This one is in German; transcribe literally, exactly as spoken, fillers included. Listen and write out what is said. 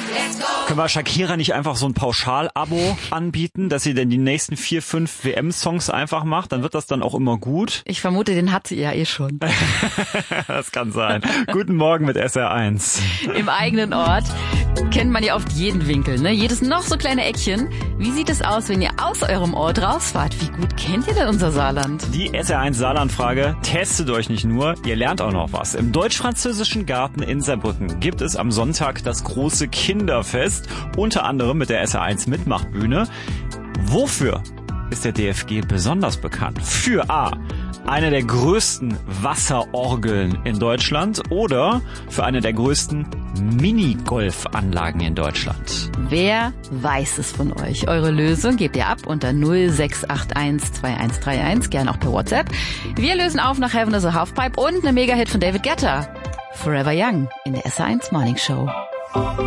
Können wir Shakira nicht einfach so ein Pauschal-Abo anbieten, dass sie denn die nächsten vier, fünf W M-Songs einfach macht? Dann wird das dann auch immer gut. Ich vermute, den hat sie ja eh schon. Das kann sein. Guten Morgen mit S R eins. Im eigenen Ort kennt man ja oft jeden Winkel, ne? Jedes noch so kleine Eckchen. Wie sieht es aus, wenn ihr aus eurem Ort rausfahrt? Wie gut kennt ihr denn unser Saarland? Die S R eins Saarland-Frage testet euch nicht nur, ihr lernt auch noch was. Im Deutsch-Französischen Garten in Saarbrücken gibt es am Sonntag das große Kinderfest, unter anderem mit der S R eins Mitmachbühne. Wofür ist der D F G besonders bekannt? Für A, eine der größten Wasserorgeln in Deutschland oder für eine der größten Minigolfanlagen in Deutschland? Wer weiß es von euch? Eure Lösung gebt ihr ab unter null sechs acht eins zwei eins drei eins, gerne auch per WhatsApp. Wir lösen auf nach Heaven is a Halfpipe und eine Mega-Hit von David Guetta. Forever Young in der S R eins Morning Show.